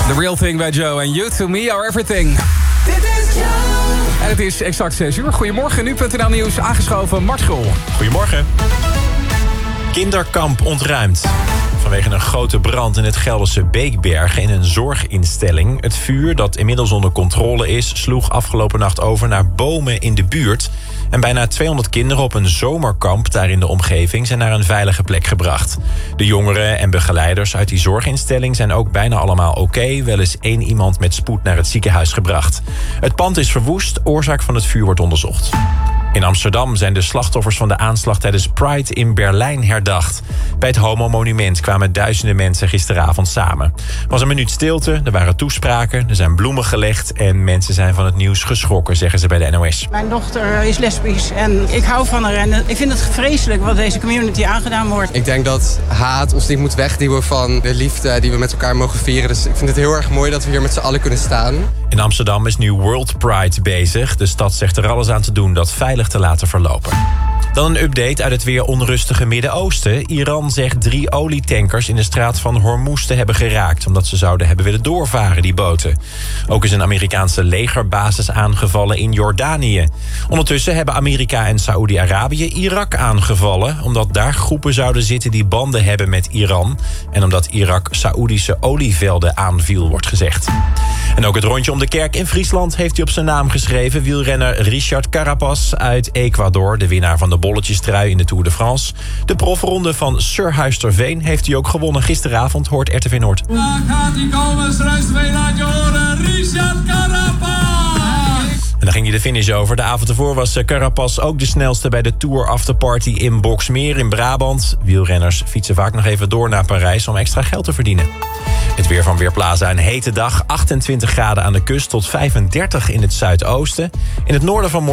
The Real Thing bij Joe en You To Me Are Everything. Dit is Joe. En het is exact 6 uur. Goedemorgen, nu.nl Nieuws, aangeschoven Mart Schol. Goedemorgen. Kinderkamp ontruimd. Vanwege een grote brand in het Gelderse Beekbergen in een zorginstelling. Het vuur, dat inmiddels onder controle is, sloeg afgelopen nacht over naar bomen in de buurt. En bijna 200 kinderen op een zomerkamp daar in de omgeving zijn naar een veilige plek gebracht. De jongeren en begeleiders uit die zorginstelling zijn ook bijna allemaal oké. Wel is 1 iemand met spoed naar het ziekenhuis gebracht. Het pand is verwoest, oorzaak van het vuur wordt onderzocht. In Amsterdam zijn de slachtoffers van de aanslag tijdens Pride in Berlijn herdacht. Bij het Homo-monument kwamen duizenden mensen gisteravond samen. Er was een minuut stilte, er waren toespraken, er zijn bloemen gelegd en mensen zijn van het nieuws geschrokken, zeggen ze bij de NOS. Mijn dochter is lesbisch en ik hou van haar en ik vind het vreselijk wat deze community aangedaan wordt. Ik denk dat haat ons niet moet wegduwen van de liefde die we met elkaar mogen vieren. Dus ik vind het heel erg mooi dat we hier met z'n allen kunnen staan. In Amsterdam is nu World Pride bezig. De stad zegt er alles aan te doen dat veilig te laten verlopen. Dan een update uit het weer onrustige Midden-Oosten. Iran zegt 3 olietankers in de straat van Hormuz te hebben geraakt, omdat ze zouden hebben willen doorvaren, die boten. Ook is een Amerikaanse legerbasis aangevallen in Jordanië. Ondertussen hebben Amerika en Saoedi-Arabië Irak aangevallen, omdat daar groepen zouden zitten die banden hebben met Iran. En omdat Irak Saoedische olievelden aanviel, wordt gezegd. En ook het rondje om de kerk in Friesland heeft hij op zijn naam geschreven. Wielrenner Richard Carapaz uit Ecuador, de winnaar van de bolletjestrui in de Tour de France. De profronde van Surhuisterveen heeft hij ook gewonnen. Gisteravond, hoort RTV Noord. Daar gaat hij komen, Surhuisterveen, laat je horen, Richard Carapaz! En dan ging hij de finish over. De avond ervoor was Carapaz ook de snelste bij de Tour Afterparty in Boxmeer in Brabant. Wielrenners fietsen vaak nog even door naar Parijs om extra geld te verdienen. Het weer van Weerplaza, een hete dag. 28 graden aan de kust tot 35 in het zuidoosten. In het noorden van morgen